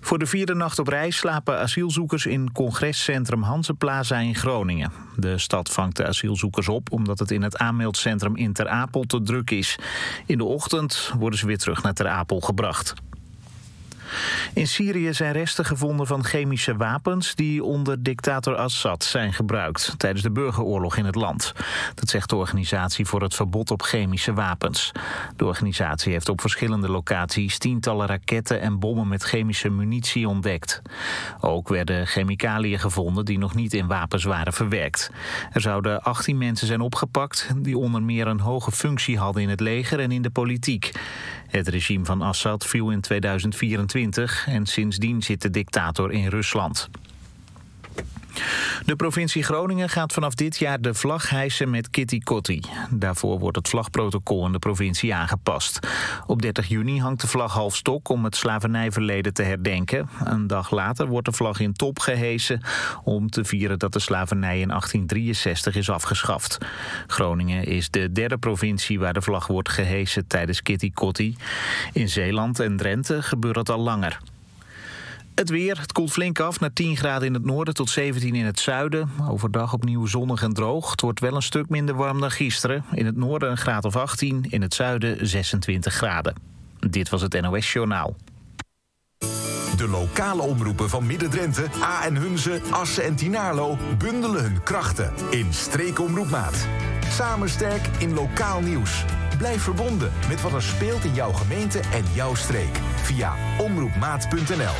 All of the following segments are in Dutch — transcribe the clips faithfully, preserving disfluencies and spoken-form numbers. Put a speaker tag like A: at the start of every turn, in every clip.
A: Voor de vierde nacht op rij slapen asielzoekers in congrescentrum Hanseplaza in Groningen. De stad vangt de asielzoekers op omdat het in het aanmeldcentrum in Ter Apel te druk is. In de ochtend worden ze weer terug naar Ter Apel gebracht. In Syrië zijn resten gevonden van chemische wapens die onder dictator Assad zijn gebruikt tijdens de burgeroorlog in het land. Dat zegt de organisatie voor het verbod op chemische wapens. De organisatie heeft op verschillende locaties tientallen raketten en bommen met chemische munitie ontdekt. Ook werden chemicaliën gevonden die nog niet in wapens waren verwerkt. Er zouden achttien mensen zijn opgepakt die onder meer een hoge functie hadden in het leger en in de politiek. Het regime van Assad viel in tweeduizend vierentwintig en sindsdien zit de dictator in Rusland. De provincie Groningen gaat vanaf dit jaar de vlag hijsen met Kitty Kotti. Daarvoor wordt het vlagprotocol in de provincie aangepast. Op dertig juni hangt de vlag half stok om het slavernijverleden te herdenken. Een dag later wordt de vlag in top gehesen om te vieren dat de slavernij in achttien drieënzestig is afgeschaft. Groningen is de derde provincie waar de vlag wordt gehesen tijdens Kitty Kotti. In Zeeland en Drenthe gebeurt dat al langer. Het weer, het koelt flink af naar tien graden in het noorden tot zeventien in het zuiden. Overdag opnieuw zonnig en droog. Het wordt wel een stuk minder warm dan gisteren. In het noorden een graad of achttien, in het zuiden zesentwintig graden. Dit was het N O S Journaal.
B: De lokale omroepen van Midden-Drenthe, A en Hunze, Assen en Tynaarlo bundelen hun krachten in Streekomroepmaat. Samen sterk in lokaal nieuws. Blijf verbonden met wat er speelt in jouw gemeente en jouw streek. Via omroepmaat punt n l.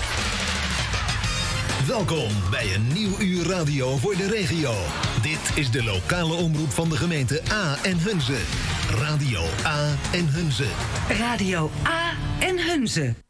C: Welkom bij een nieuw uur radio voor de regio. Dit is de lokale omroep van de gemeente A en Hunze. Radio A en Hunze.
D: Radio A en Hunze.